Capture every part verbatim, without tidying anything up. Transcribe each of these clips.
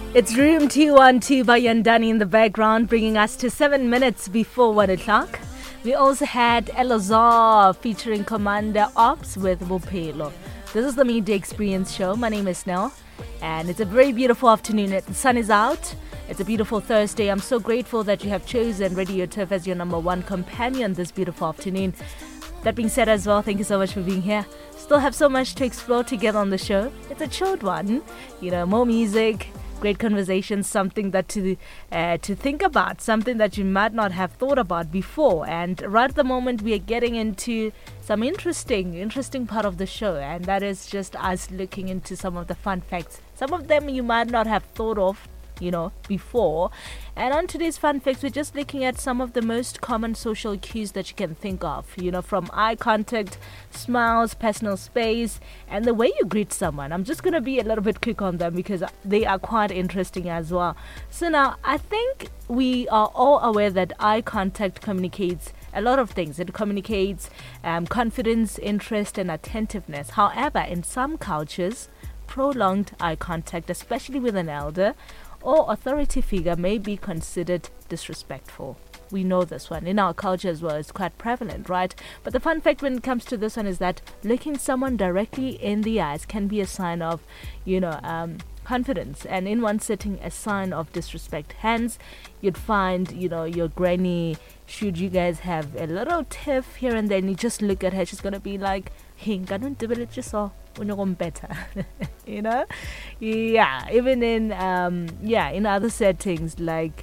It's Room two one two by Yandani in the background, bringing us to seven minutes before one o'clock. We also had Elazar featuring Commander Ops with Bophelo. This is the Media Experience Show. My name is Nell, and it's a very beautiful afternoon. The sun is out. It's a beautiful Thursday. I'm so grateful that you have chosen Radio Turf as your number one companion this beautiful afternoon. That being said as well, thank you so much for being here. Still have so much to explore together on the show. It's a chilled one. You know, more music, great conversations, something that to uh, to think about, something that you might not have thought about before. And right at the moment, we are getting into some interesting, interesting part of the show, and that is just us looking into some of the fun facts. Some of them you might not have thought of, you know, before. And on today's fun facts, we're just looking at some of the most common social cues that you can think of, you know, from eye contact, smiles, personal space, and the way you greet someone. I'm just going to be a little bit quick on them because they are quite interesting as well. So now, I think we are all aware that eye contact communicates a lot of things. It communicates um, confidence, interest, and attentiveness. However, in some cultures, prolonged eye contact, especially with an elder or authority figure, may be considered disrespectful. We know this one. In our culture as well, it's quite prevalent, right? But the fun fact when it comes to this one is that looking someone directly in the eyes can be a sign of, you know, um, confidence, and in one setting, a sign of disrespect. Hence, you'd find, you know, your granny, should you guys have a little tiff here and then, you just look at her, she's going to be like, hey, better. You know, yeah, even in um yeah in other settings like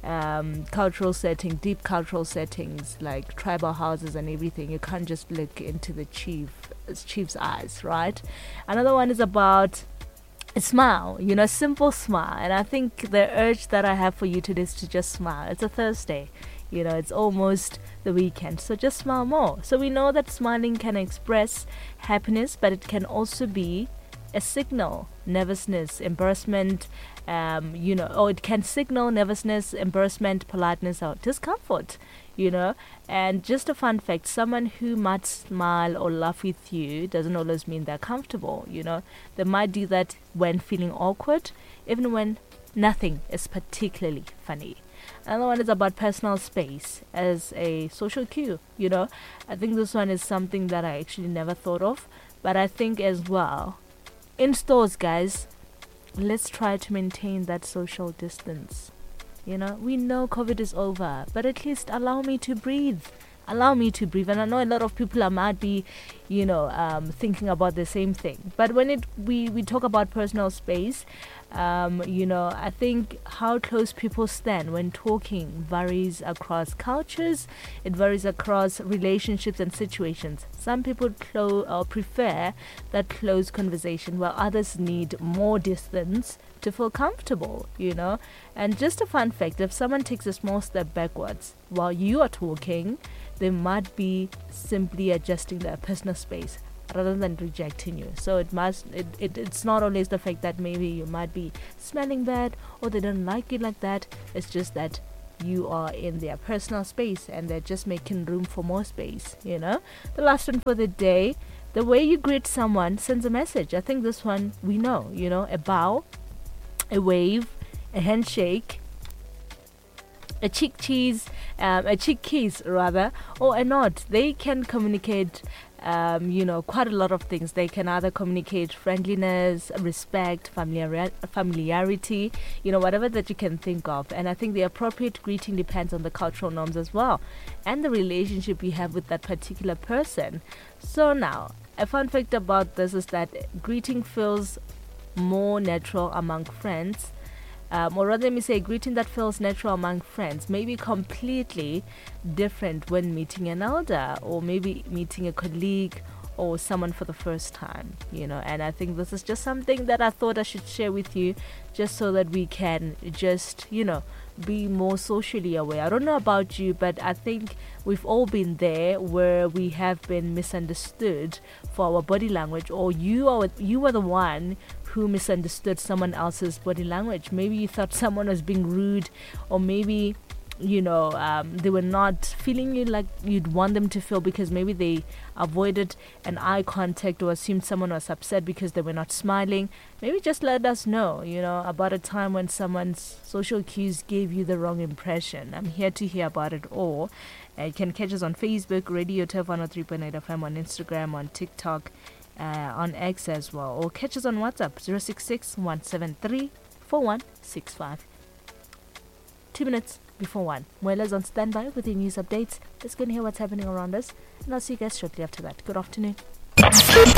um cultural setting, deep cultural settings like tribal houses and everything, you can't just look into the chief chief's eyes, right? Another one is about a smile, you know, a simple smile. And I think the urge that I have for you today is to just smile. It's a Thursday. You know, it's almost the weekend, so just smile more. So we know that smiling can express happiness, but it can also be a signal nervousness, embarrassment, um, you know, or it can signal nervousness, embarrassment, politeness, or discomfort, you know. And just a fun fact, someone who might smile or laugh with you doesn't always mean they're comfortable, you know. They might do that when feeling awkward, even when nothing is particularly funny. Another one is about personal space as a social cue, you know. I think this one is something that I actually never thought of, but I think as well, in stores, guys, let's try to maintain that social distance. You know, we know COVID is over, but at least allow me to breathe. Allow me to breathe. And I know a lot of people are might be, you know, um, thinking about the same thing. But when it we, we talk about personal space, um, you know, I think how close people stand when talking varies across cultures. It varies across relationships and situations. Some people clo- uh, prefer that close conversation, while others need more distance to feel comfortable, you know. And just a fun fact, if someone takes a small step backwards while you are talking, they might be simply adjusting their personal space rather than rejecting you. So it must it, it it's not always the fact that maybe you might be smelling bad or they don't like it like that. It's just that you are in their personal space and they're just making room for more space, you know. The last one for the day, the way you greet someone sends a message. I think this one we know, you know, a bow, a wave, a handshake, a cheek cheese, um, a cheek kiss rather, or a nod. They can communicate, um, you know, quite a lot of things. They can either communicate friendliness, respect, familiar- familiarity, you know, whatever that you can think of. And I think the appropriate greeting depends on the cultural norms as well, and the relationship you have with that particular person. So now, a fun fact about this is that greeting feels more natural among friends. Um, or rather, let me say, greeting that feels natural among friends may be completely different when meeting an elder or maybe meeting a colleague or someone for the first time, you know. And I think this is just something that I thought I should share with you, just so that we can just, you know, be more socially aware. I don't know about you, but I think we've all been there where we have been misunderstood for our body language, or you are you were the one who misunderstood someone else's body language. Maybe you thought someone was being rude, or maybe you know, um, they were not feeling you like you'd want them to feel, because maybe they avoided an eye contact or assumed someone was upset because they were not smiling, maybe just let us know, you know, about a time when someone's social cues gave you the wrong impression. I'm here to hear about it all. Uh, you can catch us on Facebook, Radio Turf one oh three point eight F M, on Instagram, on TikTok, uh, on X as well, or catch us on WhatsApp zero six six, one seven three, four one six five. Two minutes before one. Moela's on standby with your news updates. Let's go and hear what's happening around us, and I'll see you guys shortly after that. Good afternoon.